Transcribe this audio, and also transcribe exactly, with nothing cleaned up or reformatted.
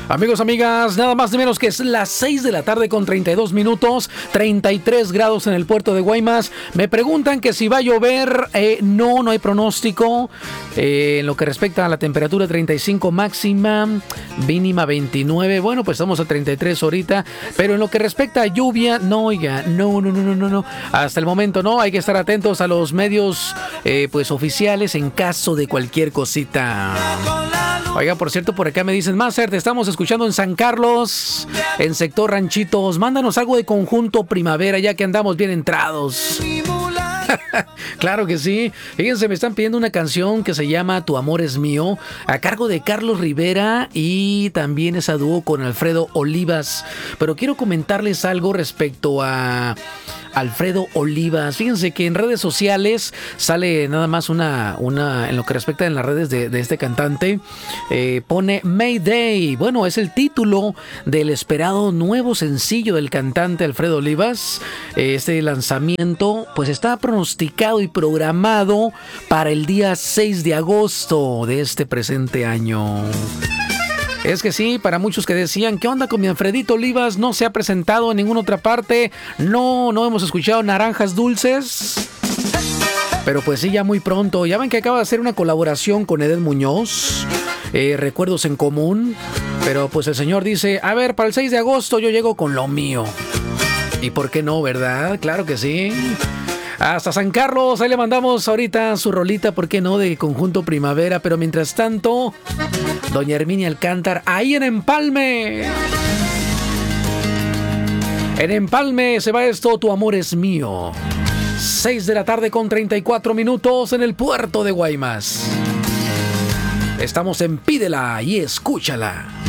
Amigos, amigas, nada más ni menos que es las seis de la tarde con treinta y dos minutos, treinta y tres grados en el puerto de Guaymas. Me preguntan que si va a llover. Eh, no, no hay pronóstico. Eh, en lo que respecta a la temperatura, treinta y cinco máxima, mínima veintinueve. Bueno, pues estamos a treinta y tres ahorita. Pero en lo que respecta a lluvia, no, oiga, no, no, no, no, no, no. Hasta el momento no, hay que estar atentos a los medios eh, pues oficiales en caso de cualquier cosita. Oiga, por cierto, por acá me dicen, Master, te estamos escuchando en San Carlos, en sector Ranchitos. Mándanos algo de Conjunto Primavera, ya que andamos bien entrados. Claro que sí. Fíjense, me están pidiendo una canción que se llama Tu amor es mío, a cargo de Carlos Rivera, y también esa dúo con Alfredo Olivas. Pero quiero comentarles algo respecto a Alfredo Olivas. Fíjense que en redes sociales sale nada más una, una en lo que respecta en las redes de, de este cantante, eh, pone Mayday. Bueno, es el título del esperado nuevo sencillo del cantante Alfredo Olivas. Este lanzamiento pues está pronosticado y programado para el día seis de agosto de este presente año. Es que sí, para muchos que decían, ¿qué onda con mi Alfredito Olivas? No se ha presentado en ninguna otra parte. No, no hemos escuchado Naranjas Dulces. Pero pues sí, ya muy pronto. Ya ven que acaba de hacer una colaboración con Edel Muñoz. Eh, Recuerdos en Común. Pero pues el señor dice, a ver, para el seis de agosto yo llego con lo mío. ¿Y por qué no, verdad? Claro que sí. Hasta San Carlos, ahí le mandamos ahorita su rolita, ¿por qué no?, de Conjunto Primavera. Pero mientras tanto, doña Herminia Alcántar, ahí en Empalme. En Empalme se va esto, Tu amor es mío. seis de la tarde con treinta y cuatro minutos en el puerto de Guaymas. Estamos en Pídela y escúchala.